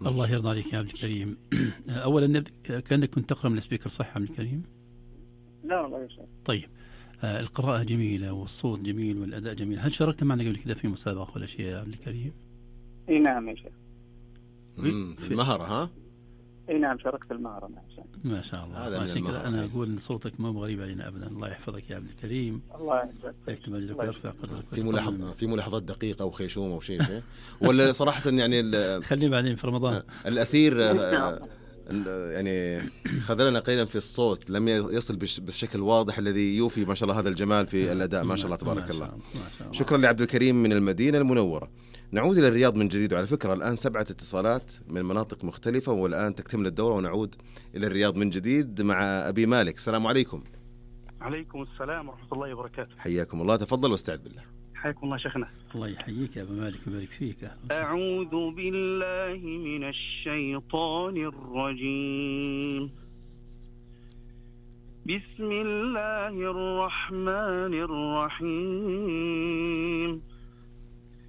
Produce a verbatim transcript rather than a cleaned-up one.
الله يرضى عليك يا عبد الكريم. أولا نبدأ كأنك كنت تقرأ من السبيكر، صح يا عبد الكريم؟ لا والله يا شيخ. طيب، آه القراءة جميلة والصوت جميل والأداء جميل. هل شاركت معنا قبل كده في مسابقة ولا شيء يا عبد الكريم؟ اي نعم يا شيخ. في المهرة ها؟ اي نعم شاركت في المهرة. ما شاء الله. عشان كذا أنا أقول إن صوتك مو غريب علينا أبدا. الله يحفظك يا عبد الكريم. الله يحفظك. يكتب أجرك ويرفع قدرك. في ملاحظة في ملاحظات دقيقة أو خيشوم أو شيء شيء ولا صراحة يعني خليه بعدين في رمضان. الأثير يعني خذلنا قليلا في الصوت، لم يصل بالشكل الواضح الذي يوفي ما شاء الله هذا الجمال في الأداء. ما شاء الله تبارك الله. شكرا لعبد الكريم من المدينة المنورة. نعود إلى الرياض من جديد، وعلى فكرة الآن سبعة اتصالات من مناطق مختلفة، والآن تكتمل الدورة ونعود إلى الرياض من جديد مع أبي مالك. السلام عليكم. عليكم السلام ورحمة الله وبركاته. حياكم الله، تفضل واستعد بالله. حياكم الله شيخنا. الله يحييك يا أبي مالك ويبارك فيك. أعوذ بالله من الشيطان الرجيم. بسم الله الرحمن الرحيم.